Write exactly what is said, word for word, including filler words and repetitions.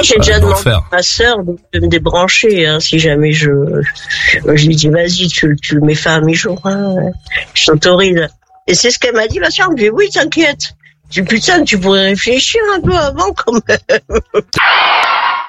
J'ai déjà demandé à ma sœur de, de me débrancher, hein, si jamais je, je, je lui dis, vas-y, tu, tu le mets fin à mi-jour, hein, je t'autorise. Et c'est ce qu'elle m'a dit, ma sœur, elle me dit, oui, t'inquiète. Je dis, putain, tu pourrais réfléchir un peu avant, quand même.